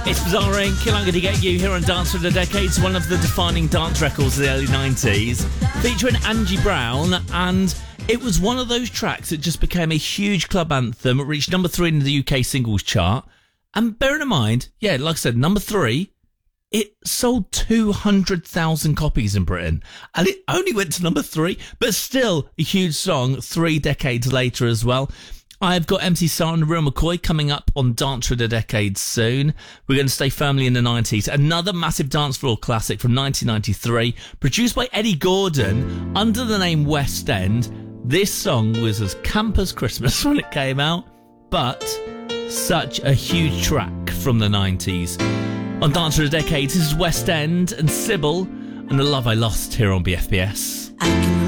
It's Bizarre Inc. I'm going to get you here on Dance for the Decades, one of the defining dance records of the early 90s, featuring Angie Brown, and it was one of those tracks that just became a huge club anthem. It reached number 3 in the UK singles chart. And bearing in mind, yeah, like I said, number 3, it sold 200,000 copies in Britain. And it only went to number 3, but still a huge song 3 decades later as well. I've got MC Sar and Real McCoy coming up on Dance for the Decades soon. We're going to stay firmly in the 90s. Another massive dance floor classic from 1993, produced by Eddie Gordon under the name West End. This song was as camp as Christmas when it came out, but such a huge track from the 90s. On Dance for the Decades, this is West End and Sybil and The Love I Lost here on BFBS.